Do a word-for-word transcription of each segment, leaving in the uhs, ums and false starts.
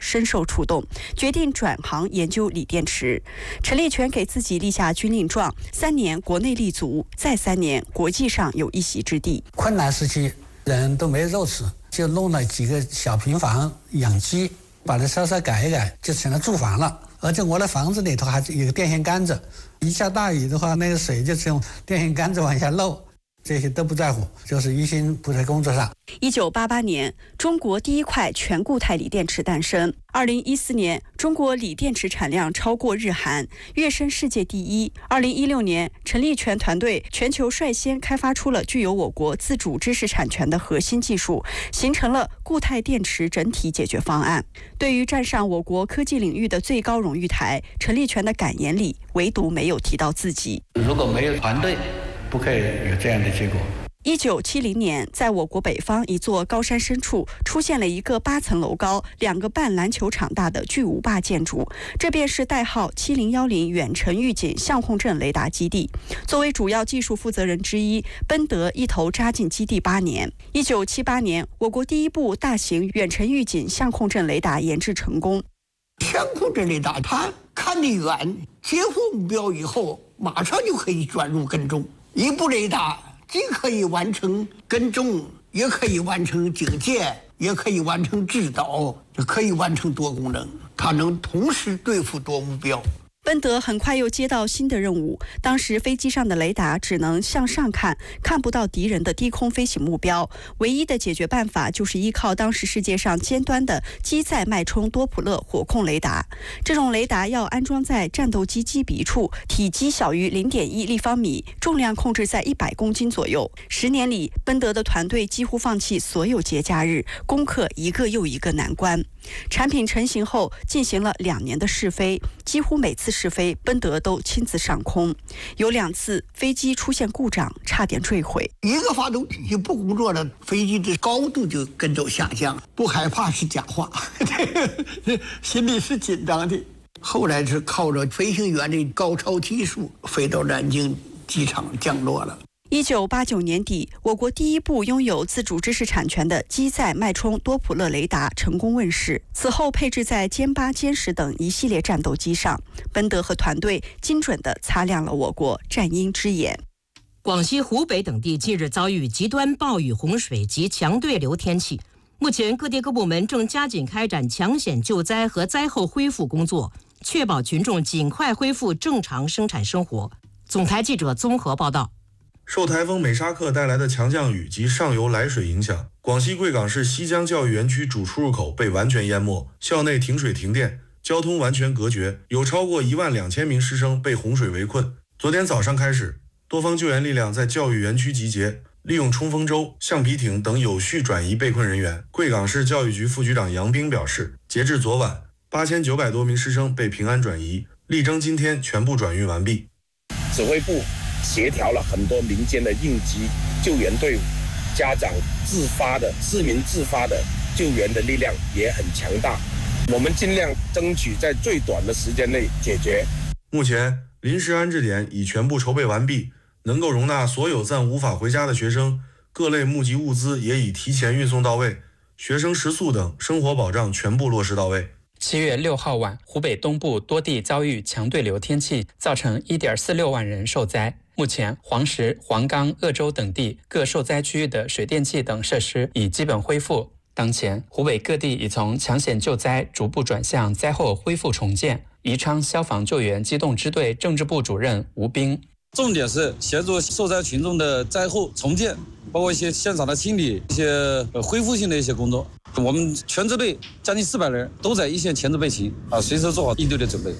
深受触动，决定转行研究锂电池。陈立全给自己立下军令状：三年国内立足，再三年国际上有一席之地。 困难时期，人都没肉吃，就弄了几个小平房养鸡，把它稍稍改一改，就成了住房了。而且我的房子里头还有个电线杆子，一下大雨的话，那个水就从电线杆子往下漏。这些都不在乎，就是一心扑在工作上。 一九八八年，中国第一块全固态锂电池诞生。二零一四年，中国锂电池产量超过日韩，跃升世界第一。二零一六年，陈立全团队全球率先开发出了具有我国自主知识产权的核心技术，形成了固态电池整体解决方案。对于站上我国科技领域的最高荣誉台，陈立全的感言里唯独没有提到自己。 如果没有团队，不可以有这样的结果。 一九七零年，在我国北方一座高山深处，出现了一个八层楼高、两个半篮球场大的巨无霸建筑，这便是代号七零一零远程预警相控阵雷达基地。作为主要技术负责人之一，奔德一头扎进基地八年。一九七八年，我国第一部大型远程预警相控阵雷达研制成功。 相控阵雷达，它看得远，接获目标以后，马上就可以转入跟踪。一部雷达既可以完成跟踪，也可以完成警戒，也可以完成制导，也可以完成多功能，它能同时对付多目标。 奔德很快又接到新的任务，当时飞机上的雷达只能向上看，看不到敌人的低空飞行目标，唯一的解决办法就是依靠当时世界上尖端的机载脉冲多普勒火控雷达。这种雷达要安装在战斗机机鼻处，体积小于 零点一立方米，重量控制在一百公斤左右。十年里，奔德的团队几乎放弃所有节假日，攻克一个又一个难关。产品成型后，进行了两年的试飞，几乎每次试飞，奔德都亲自上空。有两次飞机出现故障，差点坠毁。 一个发动机不工作了，飞机的高度就跟着下降。不害怕是假话，心里是紧张的。后来是靠着飞行员的高超技术，飞到南京机场降落了。 一九八九年底，我国第一部拥有自主知识产权的机载脉冲多普勒雷达成功问世。此后配置在歼八、歼十等一系列战斗机上，奔德和团队精准地擦亮了我国战鹰之眼。 广西、湖北等地近日遭遇极端暴雨、洪水及强对流天气。目前，各地各部门正加紧开展抢险救灾和灾后恢复工作，确保群众尽快恢复正常生产生活。总台记者综合报道。 受台风美沙克带来的强降雨及上游来水影响，广西贵港市西江教育园区主出入口被完全淹没，校内停水停电，交通完全隔绝，有超过一万两千名师生被洪水围困。昨天早上开始，多方救援力量在教育园区集结，利用冲锋舟、橡皮艇等有序转移被困人员。贵港市教育局副局长杨兵表示，截至昨晚，八千九百多名师生被平安转移，力争今天全部转运完毕。 指挥部协调了很多民间的应急救援队伍，家长自发的、市民自发的救援的力量也很强大。我们尽量争取在最短的时间内解决。 目前，临时安置点已全部筹备完毕，能够容纳所有暂无法回家的学生，各类募集物资也已提前运送到位，学生食宿等生活保障全部落实到位。 七月六号晚，湖北东部多地遭遇强对流天气，造成 一点四六万人受灾。目前，黄石、黄冈、鄂州等地各受灾区域的水电气等设施已基本恢复。当前，湖北各地已从抢险救灾逐步转向灾后恢复重建。宜昌消防救援机动支队政治部主任吴斌， 重点是协助受灾群众的灾后重建，包括一些现场的清理、一些恢复性的一些工作。我们全支队将近四百人都在一线前置备勤啊，随时做好应对的准备。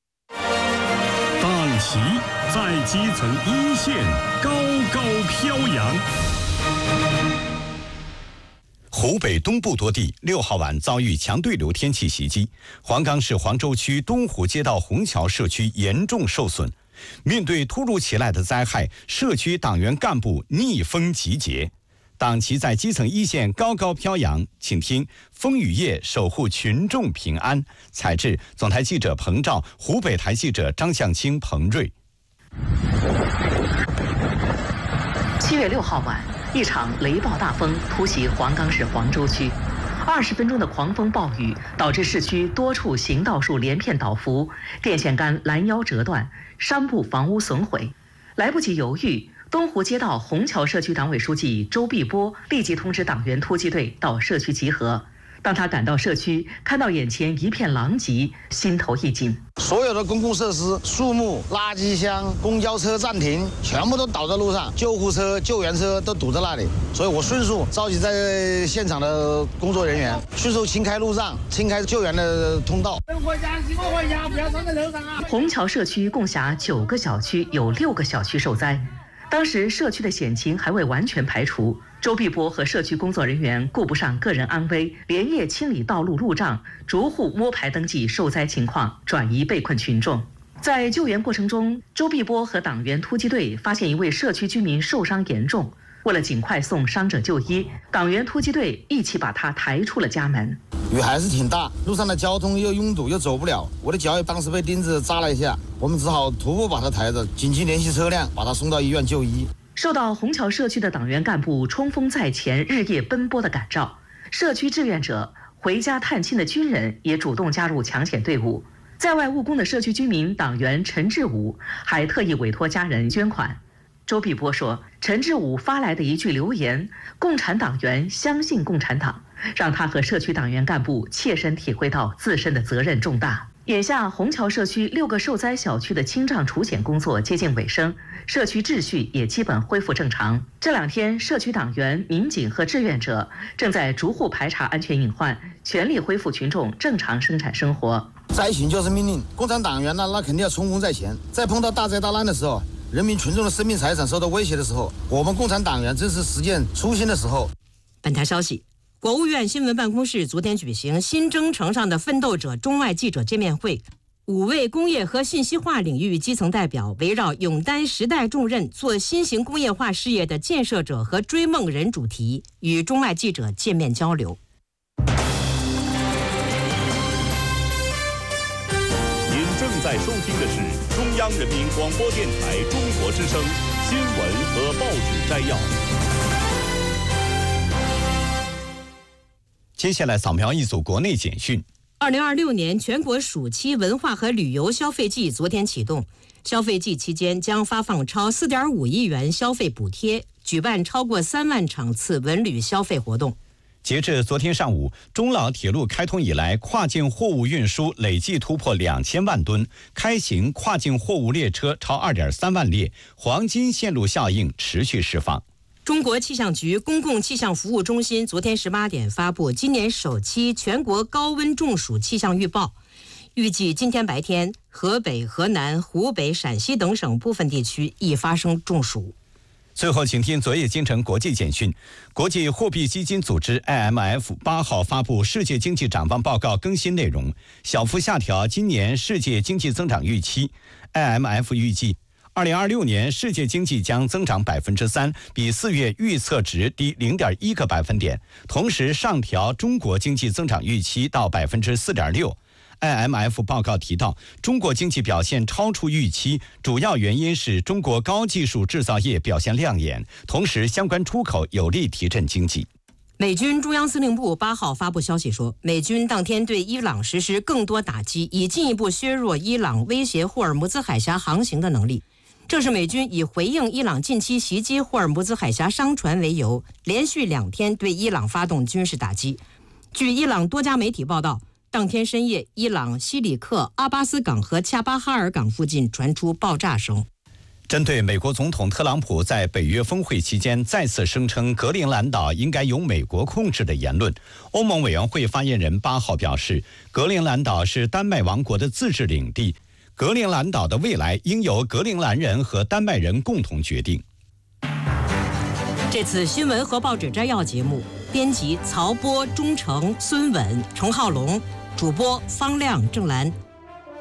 党旗在基层一线高高飘扬。 湖北东部多地六号晚遭遇强对流天气袭击，黄冈市黄州区东湖街道虹桥社区严重受损。面对突如其来的灾害，社区党员干部逆风集结。党旗在基层一线高高飘扬，请听风雨夜守护群众平安。采制总台记者彭照，湖北台记者张向清、彭瑞。 七月六号晚，一场雷暴大风突袭黄冈市黄州区。 二十分钟的狂风暴雨导致市区多处行道树连片倒伏，电线杆拦腰折断，商铺房屋损毁。来不及犹豫，东湖街道虹桥社区党委书记周碧波立即通知党员突击队到社区集合。当他赶到社区，看到眼前一片狼藉，心头一紧。 所有的公共设施、树木、垃圾箱、公交车暂停，全部都倒在路上，救护车、救援车都堵在那里。所以我迅速召集在现场的工作人员，迅速清开路障，清开救援的通道。 回家，回家，不要站在路上啊！虹桥社区共辖九个小区，有六个小区受灾。当时社区的险情还未完全排除，周碧波和社区工作人员顾不上个人安危，连夜清理道路路障，逐户摸排登记受灾情况，转移被困群众。在救援过程中，周碧波和党员突击队发现一位社区居民受伤严重，为了尽快送伤者就医，党员突击队一起把他抬出了家门。 雨还是挺大，路上的交通又拥堵又走不了，我的脚也当时被钉子扎了一下，我们只好徒步把他抬着，紧急联系车辆把他送到医院就医。 受到虹桥社区的党员干部冲锋在前、日夜奔波的感召，社区志愿者、回家探亲的军人也主动加入抢险队伍。在外务工的社区居民党员陈志武还特意委托家人捐款。周碧波说，陈志武发来的一句留言“共产党员相信共产党”，让他和社区党员干部切身体会到自身的责任重大。眼下，虹桥社区六个受灾小区的清障除险工作接近尾声，社区秩序也基本恢复正常。这两天，社区党员、民警和志愿者正在逐户排查安全隐患，全力恢复群众正常生产生活。 灾情就是命令，共产党员呢，那肯定要冲锋在前。在碰到大灾大难的时候，人民群众的生命财产受到威胁的时候，我们共产党员正是实践初心的时候。 本台消息，国务院新闻办公室昨天举行新征程上的奋斗者中外记者见面会，五位工业和信息化领域基层代表围绕勇担时代重任、做新型工业化事业的建设者和追梦人主题，与中外记者见面交流。 您正在收听的是中央人民广播电台中国之声新闻和报纸摘要。 接下来扫描一组国内简讯。 二零二六年全国暑期文化和旅游消费季昨天启动，消费季期间将发放超四点五亿元消费补贴，举办超过三万场次文旅消费活动。 截至昨天上午，中老铁路开通以来，跨境货物运输累计突破两千万吨，开行跨境货物列车超二点三万列，黄金线路效应持续释放。 中国气象局公共气象服务中心昨天十八点发布今年首期全国高温中暑气象预报，预计今天白天河北、河南、湖北、陕西等省部分地区易发生中暑。 最后，请听昨夜京城国际简讯。国际货币基金组织 I M F 八号发布世界经济展望报告更新内容，小幅下调今年世界经济增长预期。I M F 预计二零二六年世界经济将增长百分之三，比四月预测值低零点一个百分点，同时上调中国经济增长预期到百分之四点六。I M F 报告提到，中国经济表现超出预期，主要原因是中国高技术制造业表现亮眼，同时相关出口有力提振经济。 美军中央司令部八号发布消息说，美军当天对伊朗实施更多打击，以进一步削弱伊朗威胁霍尔木兹海峡航行的能力。这是美军以回应伊朗近期袭击霍尔木兹海峡商船为由，连续两天对伊朗发动军事打击。据伊朗多家媒体报道，当天深夜，伊朗西里克阿巴斯港和恰巴哈尔港附近传出爆炸声。 针对美国总统特朗普在北约峰会期间再次声称格陵兰岛应该由美国控制的言论，欧盟委员会发言人八号表示，格陵兰岛是丹麦王国的自治领地，格陵兰岛的未来应由格陵兰人和丹麦人共同决定。 这次新闻和报纸摘要节目，编辑曹波、钟诚、孙稳、程浩龙，主播方亮、郑兰。